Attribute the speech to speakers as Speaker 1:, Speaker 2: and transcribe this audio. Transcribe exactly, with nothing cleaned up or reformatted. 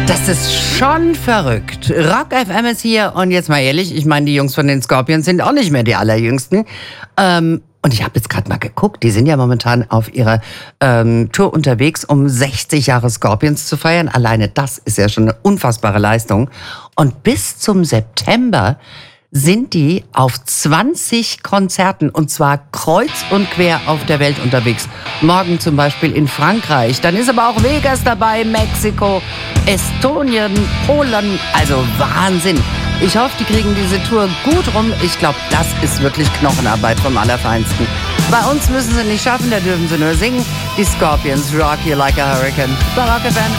Speaker 1: Das ist schon verrückt. Rock F M ist hier und jetzt mal ehrlich, ich meine, die Jungs von den Scorpions sind auch nicht mehr die allerjüngsten. Ähm, und ich habe jetzt gerade mal geguckt, die sind ja momentan auf ihrer ähm, Tour unterwegs, um sechzig Jahre Scorpions zu feiern. Alleine das ist ja schon eine unfassbare Leistung. Und bis zum September sind die auf zwanzig Konzerten und zwar kreuz und quer auf der Welt unterwegs. Morgen zum Beispiel in Frankreich, dann ist aber auch Vegas dabei, Mexiko, Estonien, Polen, also Wahnsinn. Ich hoffe, die kriegen diese Tour gut rum. Ich glaube, das ist wirklich Knochenarbeit vom Allerfeinsten. Bei uns müssen sie nicht schaffen, da dürfen sie nur singen. Die Scorpions rock you like a hurricane. Bei Rock F M.